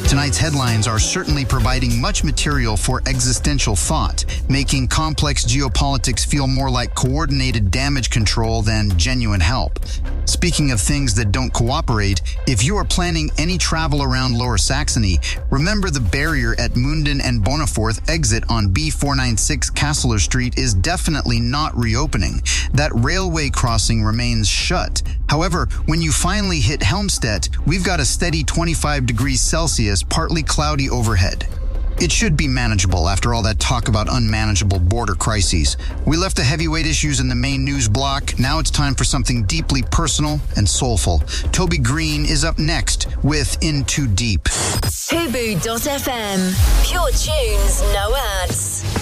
Tonight's headlines are certainly providing much material for existential thought, making complex geopolitics feel more like coordinated damage control than genuine help. Speaking of things that don't cooperate, if you are planning any travel around Lower Saxony, remember the barrier at Munden and Bonneforth exit on B496 Castler Street is definitely not reopening. That railway crossing remains shut. However, when you finally hit Helmstedt, we've got a steady 25 degrees Celsius, partly cloudy overhead. It should be manageable after all that talk about unmanageable border crises. We left the heavyweight issues in the main news block. Now it's time for something deeply personal and soulful. Toby Green is up next with In Too Deep. Fubu.fm. Pure tunes, no ads.